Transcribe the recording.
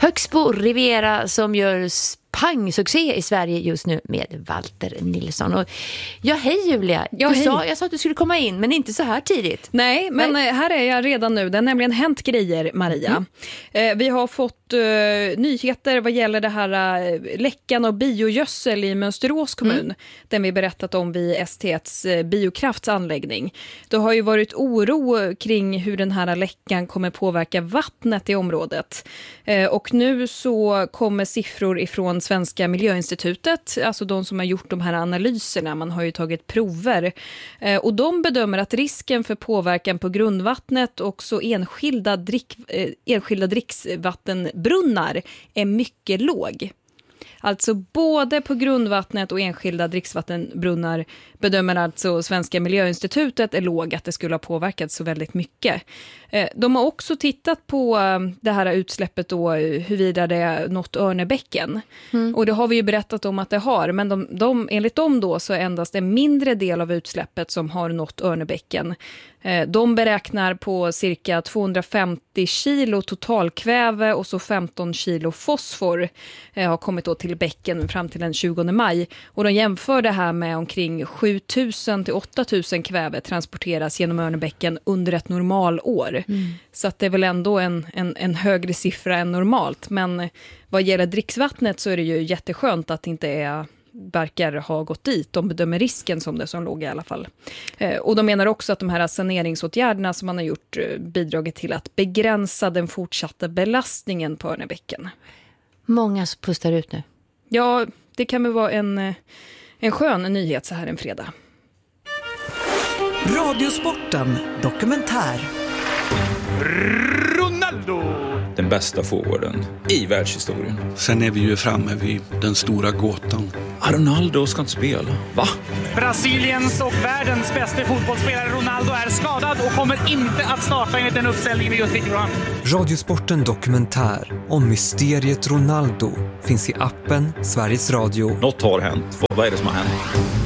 Högsbo Riviera som gör pangsuccé i Sverige just nu med Walter Nilsson. Och hej Julia, jag sa att du skulle komma in, men inte så här tidigt. Nej, men här är jag redan nu. Det har nämligen hänt grejer, Maria. Vi har fått nyheter vad gäller det här läckan av biogödsel i Mönsterås kommun. Den vi berättat om vid ST1s biokraftsanläggning. Det har ju varit oro kring hur den här läckan kommer påverka vattnet i området. Och nu så kommer siffror ifrån Svenska miljöinstitutet, alltså de som har gjort de här analyserna. Man har ju tagit prover. Och de bedömer att risken för påverkan på grundvattnet och också enskilda dricksvattenbrunnar är mycket låg. Alltså både på grundvattnet och enskilda dricksvattenbrunnar bedömer alltså Svenska miljöinstitutet är låg att det skulle ha påverkat så väldigt mycket. De har också tittat på det här utsläppet då, huruvida det är något Örnebäcken. Och det har vi ju berättat om att det har, men enligt dem då så är endast en mindre del av utsläppet som har nått Örnebäcken. De beräknar på cirka 250 kilo totalkväve och så 15 kilo fosfor har kommit då till bäcken fram till den 20 maj. Och de jämför det här med omkring 7000 till 8000 kväve transporteras genom Örnebäcken under ett normalår. Så att det är väl ändå en högre siffra än normalt. Men vad gäller dricksvattnet så är det ju jätteskönt att det inte verkar ha gått dit. De bedömer risken som det som låg i alla fall. Och de menar också att de här saneringsåtgärderna som man har gjort bidragit till att begränsa den fortsatta belastningen på Örnebäcken. Många pustar ut nu. Ja, det kan väl vara en skön nyhet så här en fredag. Radiosporten dokumentär. Ronaldo! Den bästa forwarden i världshistorien. Sen är vi ju framme vid den stora gåtan. Ronaldo ska inte spela. Va? Brasiliens och världens bästa fotbollsspelare Ronaldo är skadad och kommer inte att starta enligt den uppställningen vi just fick fram. Radiosporten dokumentär om mysteriet Ronaldo finns i appen Sveriges Radio. Något har hänt. Vad är det som har hänt?